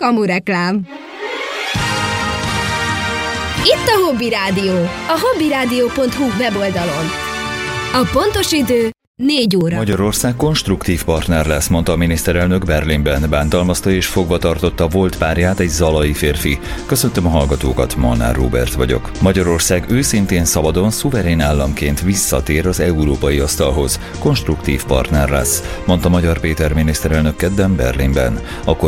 kamureklám. Itt a Hobby Rádió, a hobbyradio.hu weboldalon. A pontos idő 4 óra. Magyarország konstruktív partner lesz, mondta a miniszterelnök Berlinben. Bántalmazta és fogva tartotta volt párját egy zalai férfi. Köszöntöm a hallgatókat, Molnár Róbert vagyok. Magyarország őszintén, szabadon, szuverén államként visszatér az európai asztalhoz. Konstruktív partner lesz, mondta Magyar Péter miniszterelnök kedden Berlinben. A